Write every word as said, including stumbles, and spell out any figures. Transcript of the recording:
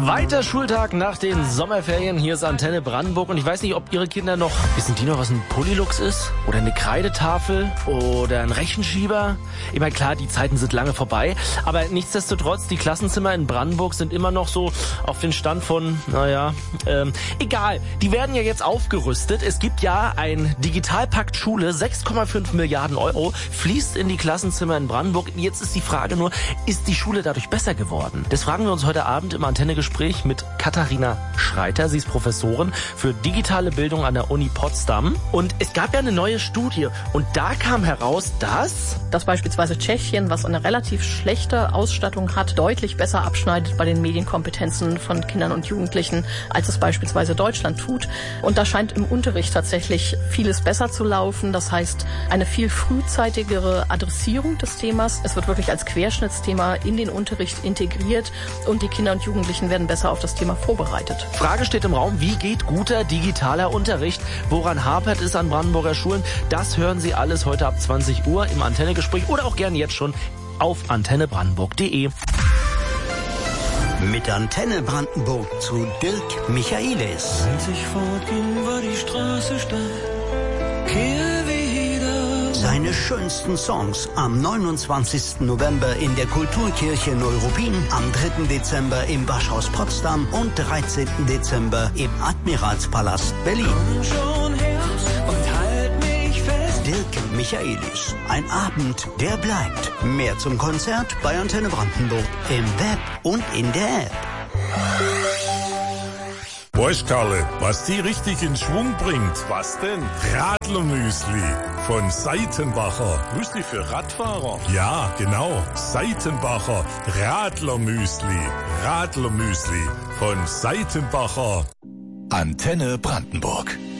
Zweiter Schultag nach den Sommerferien. Hier ist Antenne Brandenburg und ich weiß nicht, ob Ihre Kinder noch, wissen die noch, was ein Polylux ist? Oder eine Kreidetafel? Oder ein Rechenschieber? Ich meine, klar, die Zeiten sind lange vorbei, aber nichtsdestotrotz, die Klassenzimmer in Brandenburg sind immer noch so auf den Stand von, naja, ähm, egal. Die werden ja jetzt aufgerüstet. Es gibt ja ein Digitalpakt Schule, sechs Komma fünf Milliarden Euro fließt in die Klassenzimmer in Brandenburg. Jetzt ist die Frage nur, ist die Schule dadurch besser geworden? Das fragen wir uns heute Abend im Antenne-Gespräch mit Katharina Schreiter. Sie ist Professorin für digitale Bildung an der Uni Potsdam. Und es gab ja eine neue Studie und da kam heraus, dass... dass beispielsweise Tschechien, was eine relativ schlechte Ausstattung hat, deutlich besser abschneidet bei den Medienkompetenzen von Kindern und Jugendlichen, als es beispielsweise Deutschland tut. Und da scheint im Unterricht tatsächlich vieles besser zu laufen. Das heißt, eine viel frühzeitigere Adressierung des Themas. Es wird wirklich als Querschnittsthema in den Unterricht integriert und die Kinder und Jugendlichen werden besser auf das Thema vorbereitet. Frage steht im Raum, wie geht guter digitaler Unterricht? Woran hapert es an Brandenburger Schulen? Das hören Sie alles heute ab zwanzig Uhr im Antenne-Gespräch oder auch gerne jetzt schon auf antenne brandenburg punkt de. Mit Antenne Brandenburg zu Dirk Michaelis. Als ich fortging, war die Straße steil. Kehr wieder. Seine schönsten Songs am neunundzwanzigsten November in der Kulturkirche Neuruppin, am dritten Dezember im Waschhaus Potsdam und dreizehnten Dezember im Admiralspalast Berlin. Komm schon her und halt mich fest. Dirk Michaelis. Ein Abend, der bleibt. Mehr zum Konzert bei Antenne Brandenburg im Web und in der App. Weißt Karle, was die richtig in Schwung bringt? Was denn? Radlermüsli von Seitenbacher. Müsli für Radfahrer? Ja, genau. Seitenbacher Radlermüsli. Radlermüsli von Seitenbacher. Antenne Brandenburg.